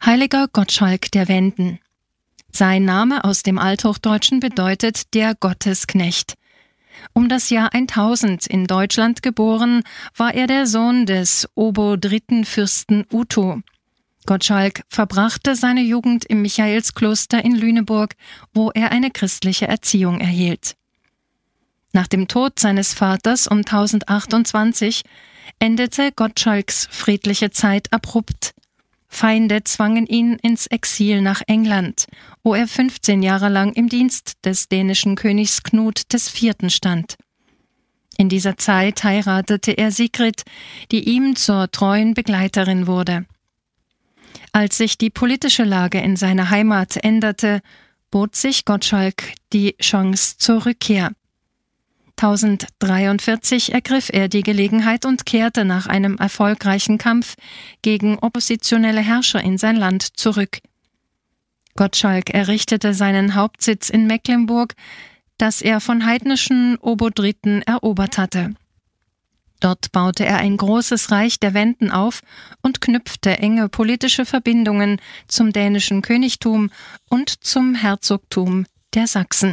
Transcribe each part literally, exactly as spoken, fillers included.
Heiliger Gottschalk der Wenden. Sein Name aus dem Althochdeutschen bedeutet der Gottesknecht. Um das Jahr tausend in Deutschland geboren, war er der Sohn des Obo-dritten Fürsten Uto. Gottschalk verbrachte seine Jugend im Michaelskloster in Lüneburg, wo er eine christliche Erziehung erhielt. Nach dem Tod seines Vaters um tausendachtundzwanzig endete Gottschalks friedliche Zeit abrupt. Feinde zwangen ihn ins Exil nach England, wo er fünfzehn Jahre lang im Dienst des dänischen Königs Knut des Vierten stand. In dieser Zeit heiratete er Sigrid, die ihm zur treuen Begleiterin wurde. Als sich die politische Lage in seiner Heimat änderte, bot sich Gottschalk die Chance zur Rückkehr. tausenddreiundvierzig ergriff er die Gelegenheit und kehrte nach einem erfolgreichen Kampf gegen oppositionelle Herrscher in sein Land zurück. Gottschalk errichtete seinen Hauptsitz in Mecklenburg, das er von heidnischen Obodriten erobert hatte. Dort baute er ein großes Reich der Wenden auf und knüpfte enge politische Verbindungen zum dänischen Königtum und zum Herzogtum der Sachsen.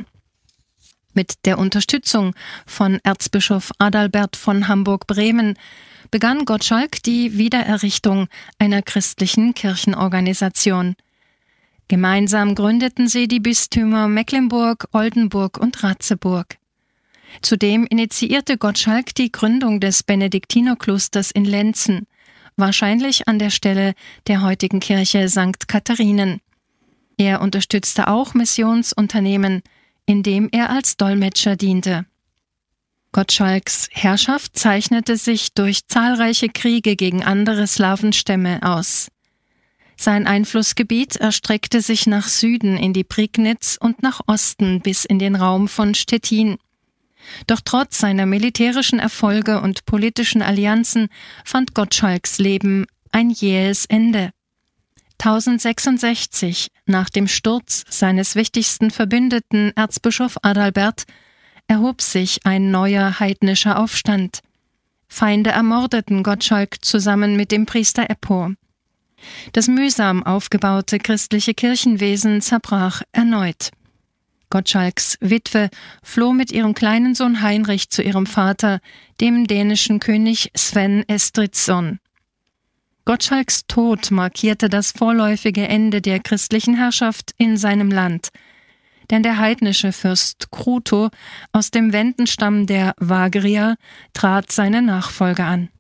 Mit der Unterstützung von Erzbischof Adalbert von Hamburg-Bremen begann Gottschalk die Wiedererrichtung einer christlichen Kirchenorganisation. Gemeinsam gründeten sie die Bistümer Mecklenburg, Oldenburg und Ratzeburg. Zudem initiierte Gottschalk die Gründung des Benediktinerklosters in Lenzen, wahrscheinlich an der Stelle der heutigen Kirche Sankt Katharinen. Er unterstützte auch Missionsunternehmen, indem er als Dolmetscher diente. Gottschalks Herrschaft zeichnete sich durch zahlreiche Kriege gegen andere Slawenstämme aus. Sein Einflussgebiet erstreckte sich nach Süden in die Prignitz und nach Osten bis in den Raum von Stettin. Doch trotz seiner militärischen Erfolge und politischen Allianzen fand Gottschalks Leben ein jähes Ende. tausendsechsundsechzig, nach dem Sturz seines wichtigsten Verbündeten Erzbischof Adalbert, erhob sich ein neuer heidnischer Aufstand. Feinde ermordeten Gottschalk zusammen mit dem Priester Eppo. Das mühsam aufgebaute christliche Kirchenwesen zerbrach erneut. Gottschalks Witwe floh mit ihrem kleinen Sohn Heinrich zu ihrem Vater, dem dänischen König Sven Estridsson. Gottschalks Tod markierte das vorläufige Ende der christlichen Herrschaft in seinem Land, denn der heidnische Fürst Kruto aus dem Wendenstamm der Vagrier trat seine Nachfolge an.